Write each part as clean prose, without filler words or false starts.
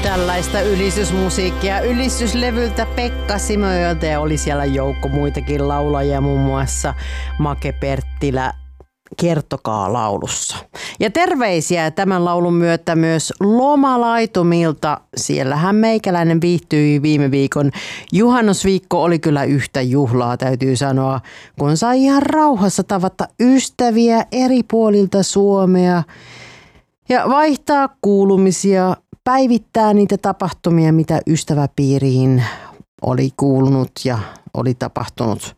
Tällaista ylistysmusiikkia ylistyslevyltä Pekka Simojoelta ja oli siellä joukko muitakin laulajia, muun muassa Make Perttilä Kertokaa laulussa. Ja terveisiä tämän laulun myötä myös lomalaitumilta. Siellähän meikäläinen viihtyi viime viikon. Juhannusviikko oli kyllä yhtä juhlaa, täytyy sanoa, kun sai ihan rauhassa tavata ystäviä eri puolilta Suomea ja vaihtaa kuulumisia, päivittää niitä tapahtumia, mitä ystäväpiiriin oli kuulunut ja oli tapahtunut.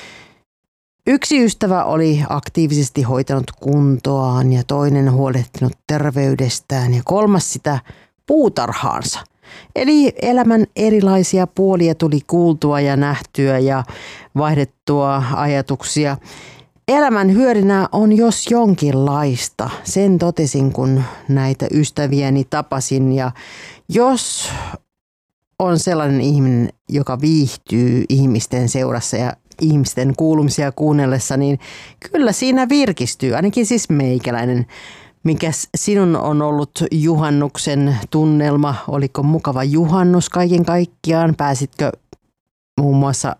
Yksi ystävä oli aktiivisesti hoitanut kuntoaan ja toinen huolehtinut terveydestään ja kolmas sitä puutarhaansa. Eli elämän erilaisia puolia tuli kuultua ja nähtyä ja vaihdettua ajatuksia. Elämän hyödynä on jos jonkinlaista. Sen totesin, kun näitä ystäviäni tapasin. Ja jos on sellainen ihminen, joka viihtyy ihmisten seurassa ja ihmisten kuulumisia kuunnellessa, niin kyllä siinä virkistyy. Ainakin siis meikäläinen. Mikäs sinun on ollut juhannuksen tunnelma? Oliko mukava juhannus kaiken kaikkiaan? Pääsitkö muun muassa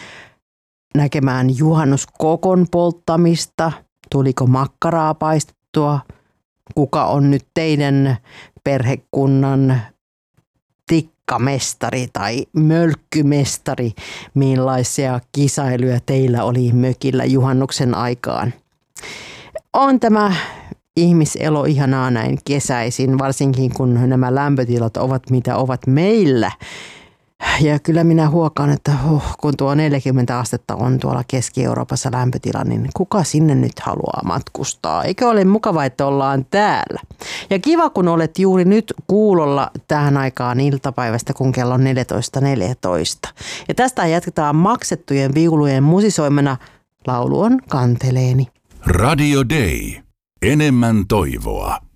näkemään juhannuskokon polttamista? Tuliko makkaraa paistettua? Kuka on nyt teidän perhekunnan tikkamestari tai mölkkymestari? Millaisia kisailuja teillä oli mökillä juhannuksen aikaan? On tämä ihmiselo ihanaa näin kesäisin, varsinkin kun nämä lämpötilat ovat mitä ovat meillä. Ja kyllä minä huokaan, että kun tuo 40 astetta on tuolla Keski-Euroopassa lämpötila, niin kuka sinne nyt haluaa matkustaa? Eikö ole mukava, että ollaan täällä? Ja kiva, kun olet juuri nyt kuulolla tähän aikaan iltapäivästä, kun kello on 14.14. Ja tästä jatketaan maksettujen viulujen musisoimana. Laulu on Kanteleeni. Radio Day. Enemmän toivoa.